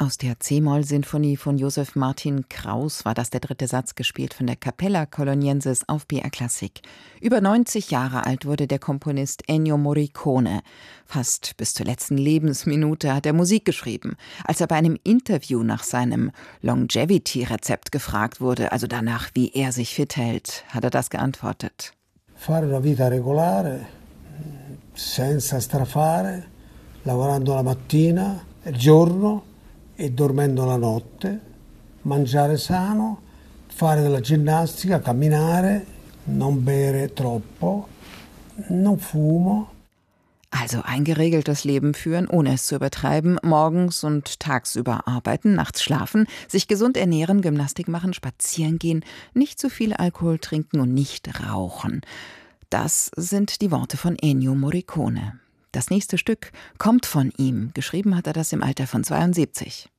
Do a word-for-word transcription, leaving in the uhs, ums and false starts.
Aus der C-Moll-Sinfonie von Joseph Martin Kraus war das der dritte Satz, gespielt von der Capella Coloniensis auf B R Klassik. Über neunzig Jahre alt wurde der Komponist Ennio Morricone. Fast bis zur letzten Lebensminute hat er Musik geschrieben. Als er bei einem Interview nach seinem Longevity-Rezept gefragt wurde, also danach, wie er sich fit hält, hat er das geantwortet. Fare una vita regolare, senza strafare, lavorando la mattina, il giorno e dormendo la notte, mangiare sano, fare della ginnastica, camminare, non bere troppo, non fumo. Also ein geregeltes Leben führen, ohne es zu übertreiben, morgens und tagsüber arbeiten, nachts schlafen, sich gesund ernähren, Gymnastik machen, spazieren gehen, nicht zu viel Alkohol trinken und nicht rauchen. Das sind die Worte von Ennio Morricone. Das nächste Stück kommt von ihm. Geschrieben hat er das im Alter von zweiundsiebzig.